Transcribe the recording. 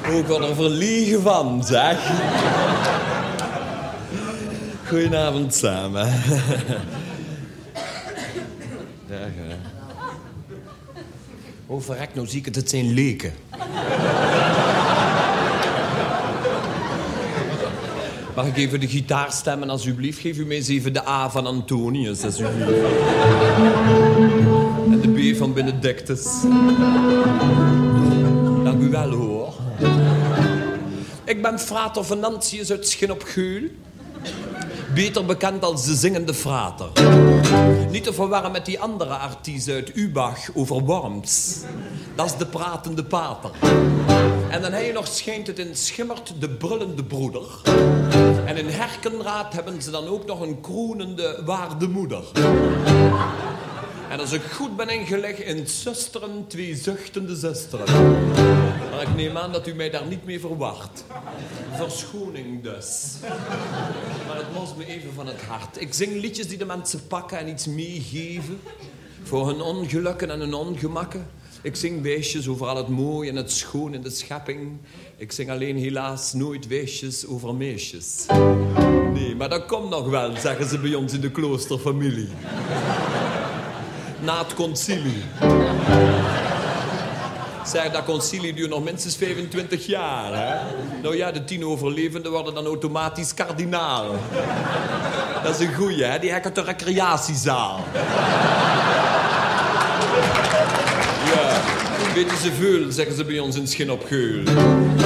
Ook wat een verliegen van, zeg. Goedenavond samen. Dag, hè. Oh, verrek, nou zie ik het zijn leken. Mag ik even de gitaar stemmen, alsjeblieft? Geef u mij eens even de A van Antonius, alsjeblieft. En de B van Benedictus. Dank u wel, hoor. Ik ben frater Venantius uit Schin op Geul. Beter bekend als de zingende frater. Niet te verwarren met die andere artiest uit Ubach over Worms. Dat is de pratende pater. En dan heb je nog, schijnt het in Schimmert, de brullende broeder. En in Herkenraad hebben ze dan ook nog een kroonende waardemoeder. En als ik goed ben ingelegd in zusteren, 2 zuchtende zusteren. Maar ik neem aan dat u mij daar niet mee verwacht. Verschoning dus. Maar het moest me even van het hart. Ik zing liedjes die de mensen pakken en iets meegeven. Voor hun ongelukken en hun ongemakken. Ik zing weesjes over al het mooie en het schoon in de schepping. Ik zing alleen helaas nooit weesjes over meisjes. Nee, maar dat komt nog wel, zeggen ze bij ons in de kloosterfamilie. Na het concilie. Zeg, dat concilie duurt nog minstens 25 jaar, hè? Nou ja, de 10 overlevenden worden dan automatisch kardinaal. Dat is een goeie, hè? Die hekken de recreatiezaal. Ja, weten ze veel, zeggen ze bij ons in Schin op Geul.